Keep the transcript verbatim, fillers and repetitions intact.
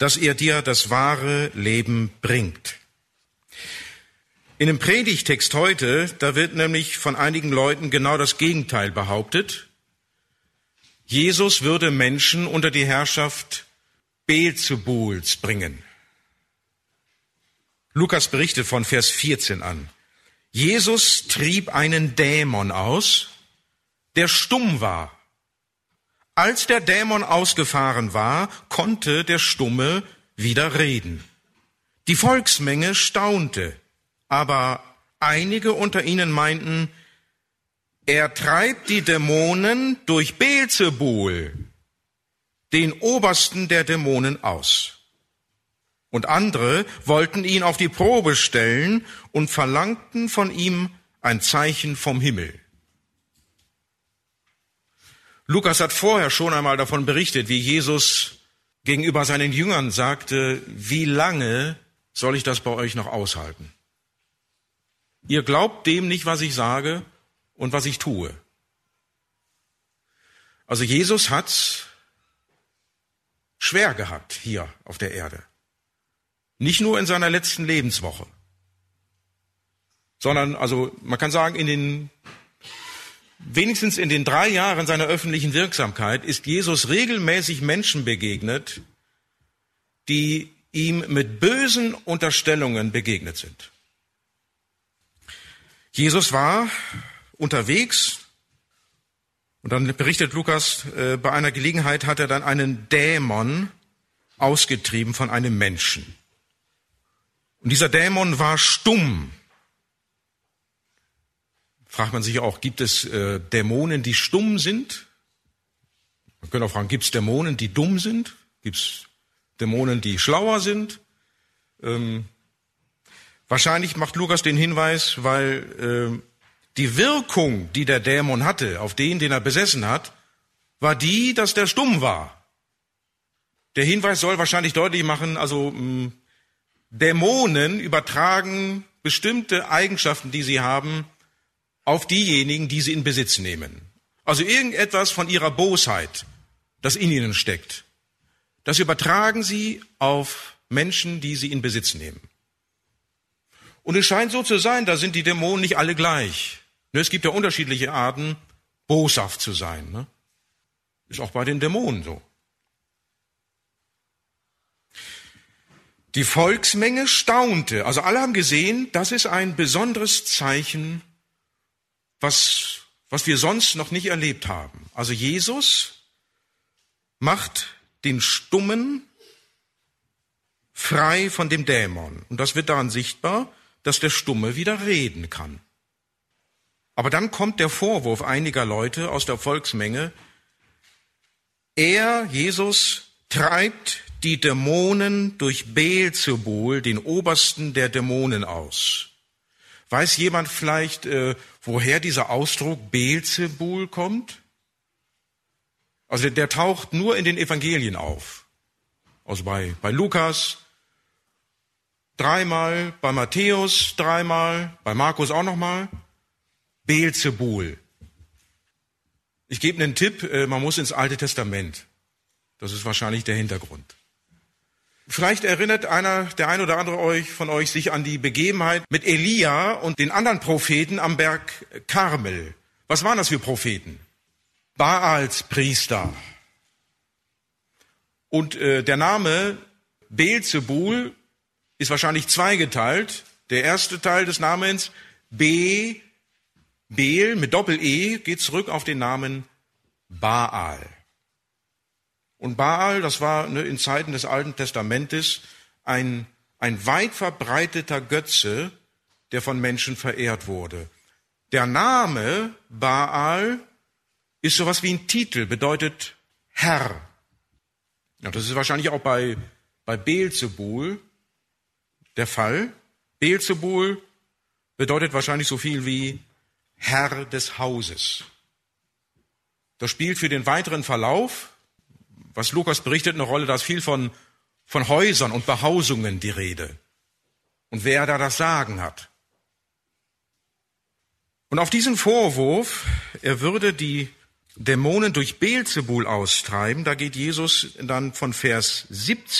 dass er dir das wahre Leben bringt. In dem Predigtext heute, da wird nämlich von einigen Leuten genau das Gegenteil behauptet. Jesus würde Menschen unter die Herrschaft Beelzebuls bringen. Lukas berichtet von Vers vierzehn an. Jesus trieb einen Dämon aus, der stumm war. Als der Dämon ausgefahren war, konnte der Stumme wieder reden. Die Volksmenge staunte, aber einige unter ihnen meinten, er treibt die Dämonen durch Beelzebul, den Obersten der Dämonen, aus. Und andere wollten ihn auf die Probe stellen und verlangten von ihm ein Zeichen vom Himmel. Lukas hat vorher schon einmal davon berichtet, wie Jesus gegenüber seinen Jüngern sagte, wie lange soll ich das bei euch noch aushalten? Ihr glaubt dem nicht, was ich sage und was ich tue. Also Jesus hat's schwer gehabt hier auf der Erde. Nicht nur in seiner letzten Lebenswoche, sondern, also man kann sagen, in den wenigstens in den drei Jahren seiner öffentlichen Wirksamkeit ist Jesus regelmäßig Menschen begegnet, die ihm mit bösen Unterstellungen begegnet sind. Jesus war unterwegs und dann berichtet Lukas, äh, bei einer Gelegenheit hat er dann einen Dämon ausgetrieben von einem Menschen. Und dieser Dämon war stumm. Fragt man sich auch, gibt es äh, Dämonen, die stumm sind? Man könnte auch fragen, gibt es Dämonen, die dumm sind? Gibt es Dämonen, die schlauer sind? Ähm, wahrscheinlich macht Lukas den Hinweis, weil äh, die Wirkung, die der Dämon hatte auf den, den er besessen hat, war die, dass der stumm war. Der Hinweis soll wahrscheinlich deutlich machen, also mh, Dämonen übertragen bestimmte Eigenschaften, die sie haben, auf diejenigen, die sie in Besitz nehmen. Also irgendetwas von ihrer Bosheit, das in ihnen steckt, das übertragen sie auf Menschen, die sie in Besitz nehmen. Und es scheint so zu sein, da sind die Dämonen nicht alle gleich. Es gibt ja unterschiedliche Arten, boshaft zu sein. Ist auch bei den Dämonen so. Die Volksmenge staunte. Also alle haben gesehen, das ist ein besonderes Zeichen, was, was wir sonst noch nicht erlebt haben. Also Jesus macht den Stummen frei von dem Dämon. Und das wird daran sichtbar, dass der Stumme wieder reden kann. Aber dann kommt der Vorwurf einiger Leute aus der Volksmenge. Er, Jesus, treibt die Dämonen durch Beelzebul, den Obersten der Dämonen, aus. Weiß jemand vielleicht, äh, woher dieser Ausdruck Beelzebul kommt? Also der, der taucht nur in den Evangelien auf. Also bei, bei Lukas dreimal, bei Matthäus dreimal, bei Markus auch nochmal. Beelzebul. Ich gebe einen Tipp, äh, man muss ins Alte Testament. Das ist wahrscheinlich der Hintergrund. Vielleicht erinnert einer, der ein oder andere euch von euch sich an die Begebenheit mit Elia und den anderen Propheten am Berg Karmel. Was waren das für Propheten? Baals Priester. Und äh, der Name Beelzebul ist wahrscheinlich zweigeteilt. Der erste Teil des Namens Be, Beel mit Doppel-E geht zurück auf den Namen Baal. Und Baal, das war ne, in Zeiten des Alten Testamentes ein, ein weit verbreiteter Götze, der von Menschen verehrt wurde. Der Name Baal ist sowas wie ein Titel, bedeutet Herr. Ja, das ist wahrscheinlich auch bei, bei Beelzebul der Fall. Beelzebul bedeutet wahrscheinlich so viel wie Herr des Hauses. Das spielt für den weiteren Verlauf, was Lukas berichtet, eine Rolle, da ist viel von, von Häusern und Behausungen die Rede. Und wer da das Sagen hat. Und auf diesen Vorwurf, er würde die Dämonen durch Beelzebul austreiben, da geht Jesus dann von Vers siebzehn